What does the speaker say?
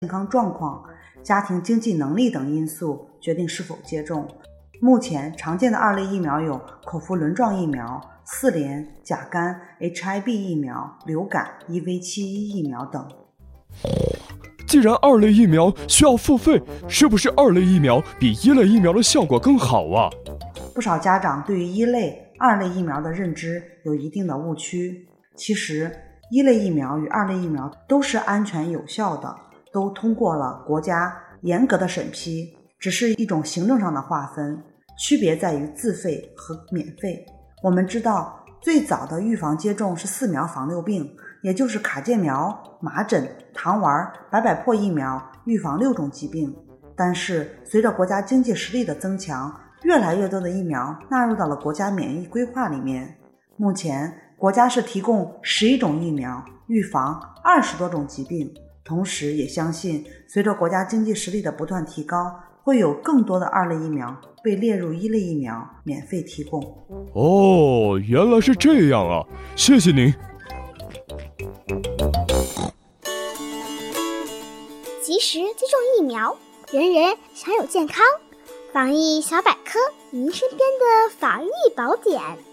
健康状况、家庭经济能力等因素决定是否接种。目前常见的2类疫苗有口服轮状疫苗、4联、甲肝、HIV 疫苗、流感、EV71 疫苗等。 既然2类疫苗需要付费，是不是2类疫苗比1类疫苗的效果更好啊？ 不少家长对于1类、2类疫苗的认知有一定的误区。其实1类疫苗与2类疫苗都是安全有效的，都通过了国家严格的审批，只是一种行政上的划分，区别在于自费和免费。我们知道最早的预防接种是4苗防6病，也就是卡介苗、麻疹、糖丸、白百破疫苗，预防6种疾病。但是随着国家经济实力的增强，越来越多的疫苗纳入到了国家免疫规划里面。目前国家是提供11种疫苗，预防20多种疾病。同时也相信随着国家经济实力的不断提高，会有更多的2类疫苗被列入1类疫苗免费提供。 哦，原来是这样啊，谢谢您。 及时接种疫苗，人人享有健康。防疫小百科，您身边的防疫宝典。